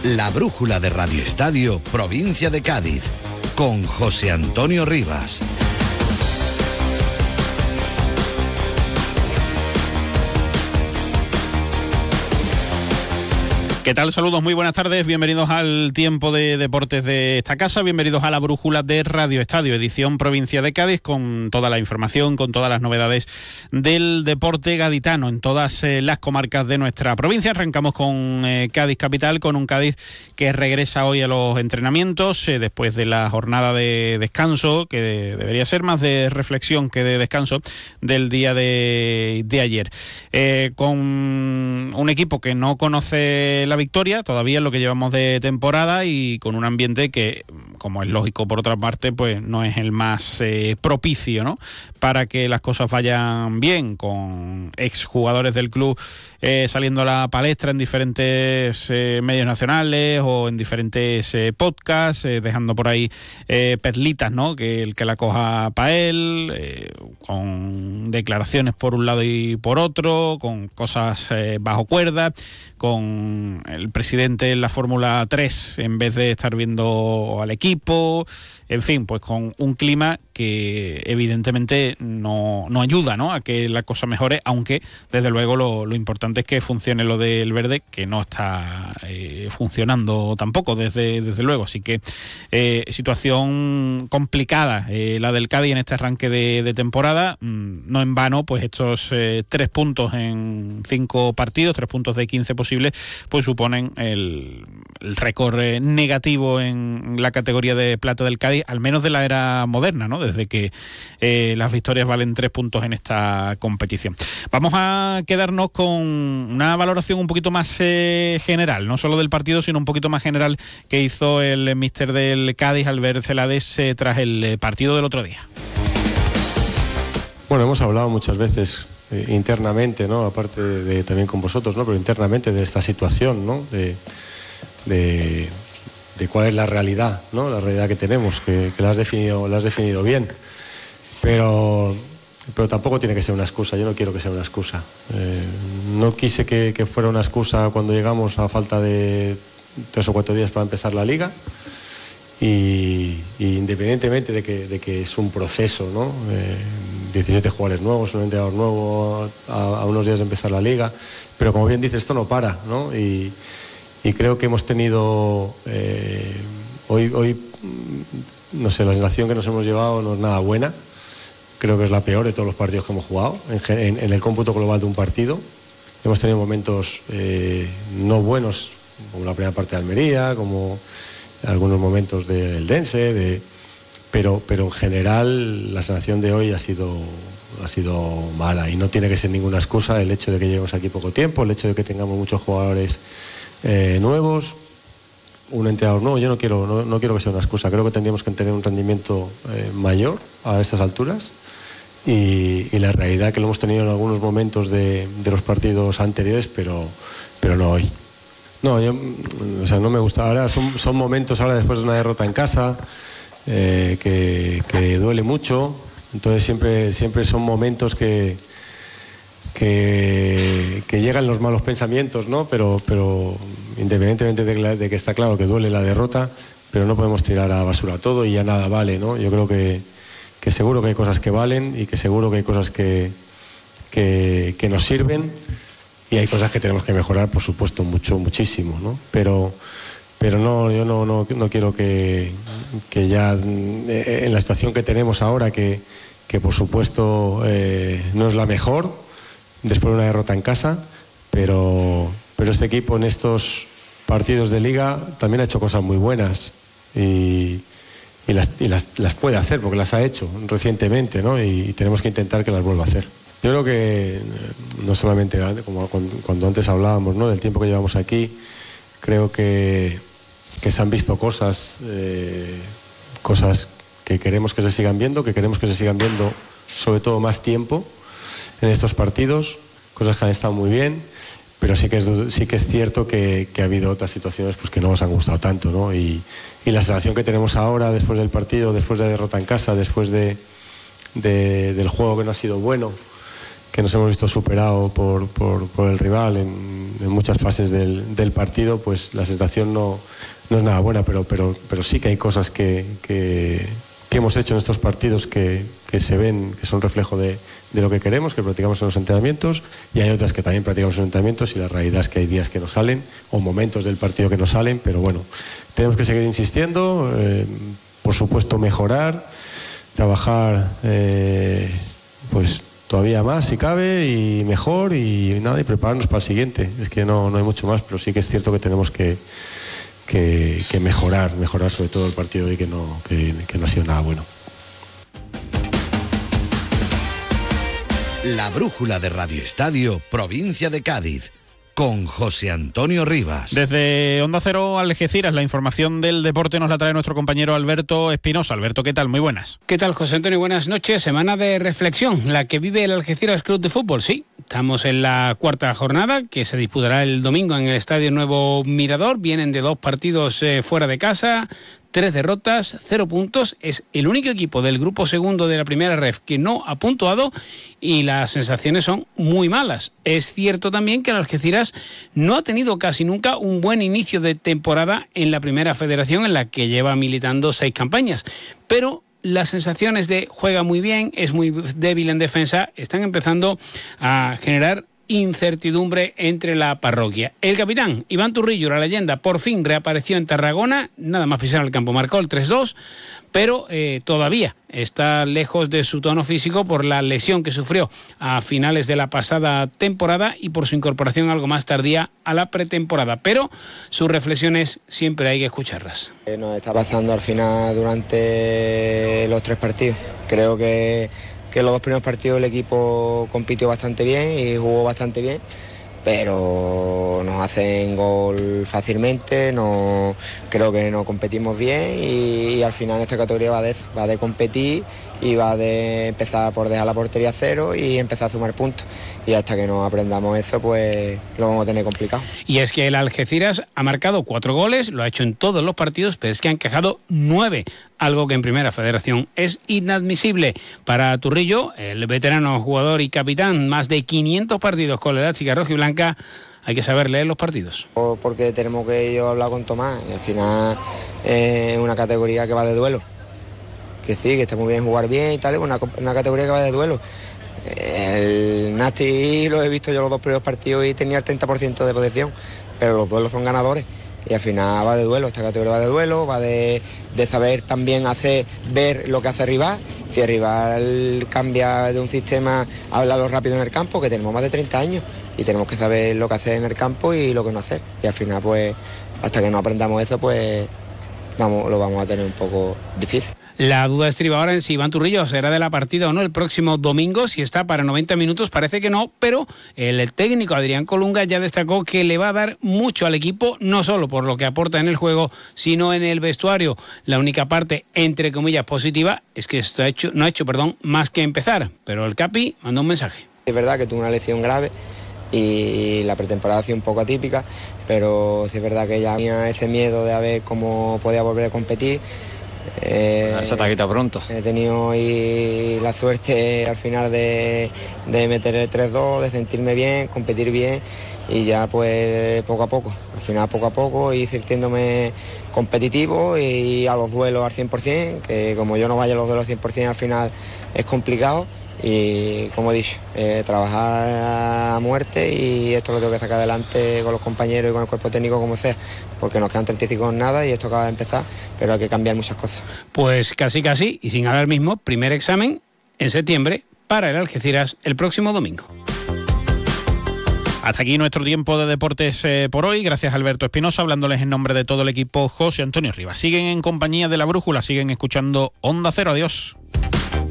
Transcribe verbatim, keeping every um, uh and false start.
La brújula de Radio Estadio, provincia de Cádiz, con José Antonio Rivas. ¿Qué tal? Saludos, muy buenas tardes, bienvenidos al tiempo de deportes de esta casa, bienvenidos a la brújula de Radio Estadio, edición provincia de Cádiz, con toda la información, con todas las novedades del deporte gaditano en todas eh, las comarcas de nuestra provincia. Arrancamos con eh, Cádiz capital, con un Cádiz que regresa hoy a los entrenamientos eh, después de la jornada de descanso, que de, debería ser más de reflexión que de descanso, del día de, de ayer. Eh, con un equipo que no conoce la victoria todavía en lo que llevamos de temporada y con un ambiente que, como es lógico por otra parte, pues no es el más eh, propicio, ¿no?, para que las cosas vayan bien, con exjugadores del club eh, saliendo a la palestra en diferentes eh, medios nacionales o en diferentes eh, podcasts, eh, dejando por ahí eh, perlitas, ¿no?, que el que la coja para él, eh, con declaraciones por un lado y por otro, con cosas eh, bajo cuerda, con el presidente en la Fórmula tres en vez de estar viendo al equipo, en fin, pues con un clima que evidentemente no, no ayuda, ¿no?, a que la cosa mejore, aunque desde luego lo, lo importante es que funcione lo del verde, que no está eh, funcionando tampoco desde, desde luego, así que eh, situación complicada eh, la del Cádiz en este arranque de, de temporada, mm, no en vano pues estos eh, tres puntos en cinco partidos, tres puntos de quince posibles, pues suponen el, el récord eh, negativo en la categoría de plata del Cádiz, al menos de la era moderna, ¿no?, desde que eh, las victorias valen tres puntos en esta competición. Vamos a quedarnos con una valoración un poquito más eh, general, no solo del partido, sino un poquito más general que hizo el míster del Cádiz, Albert Celades, eh, tras el eh, partido del otro día. Bueno, hemos hablado muchas veces eh, internamente, ¿no?, aparte de, de también con vosotros, ¿no?, pero internamente de esta situación, ¿no?, de, de, de cuál es la realidad, ¿no?, la realidad que tenemos, que, que la has definido, la has definido bien, pero, pero tampoco tiene que ser una excusa. Yo no quiero que sea una excusa. Eh, no quise que, que fuera una excusa cuando llegamos a falta de tres o cuatro días para empezar la liga. Y, y independientemente de que, de que es un proceso, ¿no?, eh, diecisiete jugadores nuevos, un entrenador nuevo a, a unos días de empezar la liga, pero como bien dices, esto no para, ¿no?, y, y creo que hemos tenido eh, hoy, hoy, no sé, la sensación que nos hemos llevado no es nada buena. Creo que es la peor de todos los partidos que hemos jugado en, en, en el cómputo global de un partido. Hemos tenido momentos eh, no buenos, como la primera parte de Almería, como algunos momentos del Dense, de, pero, pero en general la sensación de hoy ha sido, ha sido mala, y no tiene que ser ninguna excusa el hecho de que lleguemos aquí poco tiempo, el hecho de que tengamos muchos jugadores eh, nuevos, un entrenador nuevo. Yo no quiero, no, no quiero que sea una excusa. Creo que tendríamos que tener un rendimiento eh, mayor a estas alturas, y, y la realidad que lo hemos tenido en algunos momentos de, de los partidos anteriores, pero, pero no hoy. No, yo, o sea, no me gusta. Ahora son, son momentos, ahora después de una derrota en casa, eh, que, que duele mucho. Entonces siempre, siempre son momentos que, que, que llegan los malos pensamientos, ¿no? Pero, pero independientemente de, la, de que está claro que duele la derrota, pero no podemos tirar a la basura todo y ya nada vale, ¿no? Yo creo que, que seguro que hay cosas que valen y que seguro que hay cosas que, que, que nos sirven. Y hay cosas que tenemos que mejorar, por supuesto, mucho, muchísimo, ¿no? Pero, pero no, yo no, no, no quiero que, que ya en la situación que tenemos ahora, que, que por supuesto eh, no es la mejor, después de una derrota en casa, pero, pero este equipo en estos partidos de liga también ha hecho cosas muy buenas y, y, las, y las, las puede hacer, porque las ha hecho recientemente, ¿no? Y tenemos que intentar que las vuelva a hacer. Yo creo que no solamente como cuando antes hablábamos, ¿no?, del tiempo que llevamos aquí, creo que, que se han visto cosas, eh, cosas que queremos que se sigan viendo, que queremos que se sigan viendo sobre todo más tiempo en estos partidos, cosas que han estado muy bien, pero sí que es, sí que es cierto que, que ha habido otras situaciones pues, que no nos han gustado tanto, ¿no? Y, y la sensación que tenemos ahora, después del partido, después de la derrota en casa, después de, de, del juego que no ha sido bueno, que nos hemos visto superados por, por, por el rival en, en muchas fases del, del partido, pues la sensación no, no es nada buena, pero, pero, pero sí que hay cosas que, que, que hemos hecho en estos partidos que, que se ven, que son reflejo de, de lo que queremos, que practicamos en los entrenamientos, y hay otras que también practicamos en los entrenamientos, y la realidad es que hay días que no salen, o momentos del partido que no salen, pero bueno, tenemos que seguir insistiendo, eh, por supuesto mejorar, trabajar eh, pues todavía más si cabe y mejor y nada, y prepararnos para el siguiente. Es que no, no hay mucho más, pero sí que es cierto que tenemos que, que, que mejorar, mejorar sobre todo el partido de hoy, que no, que, que no ha sido nada bueno. La brújula de Radio Estadio, provincia de Cádiz, con José Antonio Rivas. Desde Onda Cero Algeciras, la información del deporte nos la trae nuestro compañero Alberto Espinosa. Alberto, ¿qué tal? Muy buenas. ¿Qué tal, José Antonio? Buenas noches. Semana de reflexión, la que vive el Algeciras Club de Fútbol. Sí, estamos en la cuarta jornada, que se disputará el domingo en el Estadio Nuevo Mirador. Vienen de dos partidos eh, fuera de casa, tres derrotas, cero puntos. Es el único equipo del grupo segundo de la primera ref que no ha puntuado y las sensaciones son muy malas. Es cierto también que el Algeciras no ha tenido casi nunca un buen inicio de temporada en la primera federación, en la que lleva militando seis campañas, pero las sensaciones de juega muy bien, es muy débil en defensa, están empezando a generar incertidumbre entre la parroquia. El capitán Iván Turrillo, la leyenda, por fin reapareció en Tarragona, nada más pisar el campo, marcó el tres dos, pero eh, todavía está lejos de su tono físico por la lesión que sufrió a finales de la pasada temporada y por su incorporación algo más tardía a la pretemporada, pero sus reflexiones siempre hay que escucharlas. Nos está pasando al final durante los tres partidos. Creo que que los dos primeros partidos el equipo compitió bastante bien y jugó bastante bien, pero nos hacen gol fácilmente, no, creo que no competimos bien y, y al final esta categoría va de, va de competir y va de empezar por dejar la portería a cero y empezar a sumar puntos, y hasta que no aprendamos eso pues lo vamos a tener complicado. Y es que el Algeciras ha marcado cuatro goles, lo ha hecho en todos los partidos, pero es que han encajado nueve, algo que en Primera Federación es inadmisible. Para Turrillo, el veterano jugador y capitán, más de quinientos partidos con la elástica rojiblanca, hay que saber leer los partidos. Porque tenemos que yo hablar con Tomás, y al final es eh, una categoría que va de duelo, que sí, que está muy bien jugar bien y tal, es una, una categoría que va de duelo. El Nasti lo he visto yo los dos primeros partidos y tenía el treinta por ciento de posesión, pero los duelos son ganadores y al final va de duelo, esta categoría va de duelo, va de, de saber también hacer, ver lo que hace el rival. Si el rival cambia de un sistema, hablarlo rápido en el campo, que tenemos más de treinta años y tenemos que saber lo que hacer en el campo y lo que no hacer, y al final pues hasta que no aprendamos eso pues vamos, lo vamos a tener un poco difícil. La duda estriba ahora en si Iván Turrillo será de la partida o no el próximo domingo, si está para noventa minutos, parece que no, pero el técnico Adrián Colunga ya destacó que le va a dar mucho al equipo, no solo por lo que aporta en el juego, sino en el vestuario. La única parte, entre comillas, positiva es que esto ha hecho, no ha hecho perdón, más que empezar, pero el Capi mandó un mensaje. Es verdad que tuvo una lesión grave y la pretemporada ha sido un poco atípica, pero sí es verdad que ya tenía ese miedo de a ver cómo podía volver a competir. Eh, se te ha quitado pronto. He tenido hoy la suerte al final de, de meter el tres dos, de sentirme bien, competir bien, y ya pues poco a poco, al final poco a poco ir sintiéndome competitivo y a los duelos al cien por ciento, que como yo no vaya a los duelos al cien por ciento al final es complicado. Y como he dicho, eh, trabajar a muerte, y esto lo tengo que sacar adelante con los compañeros y con el cuerpo técnico como sea, porque nos quedan treinta y cinco nada y esto acaba de empezar, pero hay que cambiar muchas cosas. Pues casi casi, y sin hablar mismo, primer examen en septiembre para el Algeciras el próximo domingo. Hasta aquí nuestro tiempo de deportes eh, por hoy. Gracias a Alberto Espinosa, hablándoles en nombre de todo el equipo José Antonio Rivas. Siguen en compañía de La Brújula, siguen escuchando Onda Cero. Adiós.